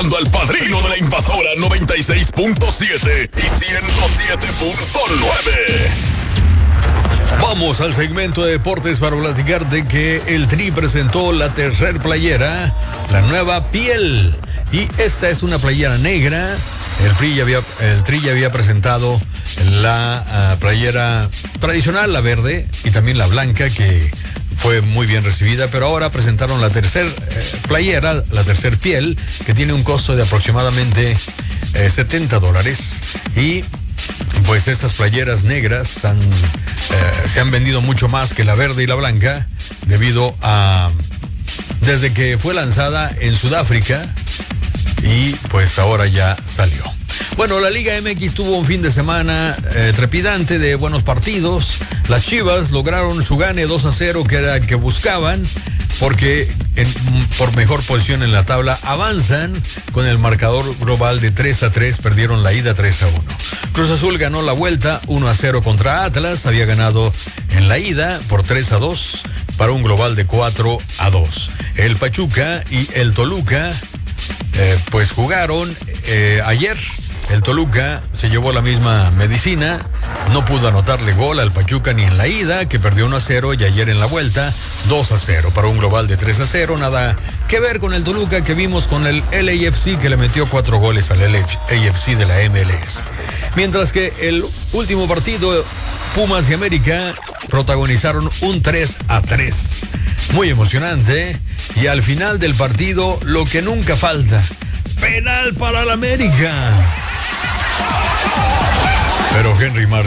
escuchando al Padrino de la Invasora 96.7 y 107.9. Vamos al segmento de deportes para platicar de que el Tri presentó la tercer playera, la nueva piel. Y esta es una playera negra. El Tri ya había presentado la playera tradicional, la verde, y también la blanca, que fue muy bien recibida, pero ahora presentaron la tercer playera, la tercer piel, que tiene un costo de aproximadamente $70. Y pues estas playeras negras se han vendido mucho más que la verde y la blanca, debido a desde que fue lanzada en Sudáfrica, y pues ahora ya salió. Bueno, la Liga MX tuvo un fin de semana trepidante de buenos partidos. Las Chivas lograron su gane 2-0, que era el que buscaban, porque por mejor posición en la tabla avanzan con el marcador global de 3-3, perdieron la ida 3-1. Cruz Azul ganó la vuelta 1-0 contra Atlas, había ganado en la ida por 3-2 para un global de 4-2. El Pachuca y el Toluca pues jugaron ayer. El Toluca se llevó la misma medicina, no pudo anotarle gol al Pachuca ni en la ida, que perdió 1-0, y ayer en la vuelta 2-0 para un global de 3-0. Nada que ver con el Toluca que vimos con el LAFC, que le metió 4 goles al LAFC de la MLS. Mientras que el último partido, Pumas y América protagonizaron un 3-3. Muy emocionante, y al final del partido, lo que nunca falta: penal para la América. Pero Henry Martin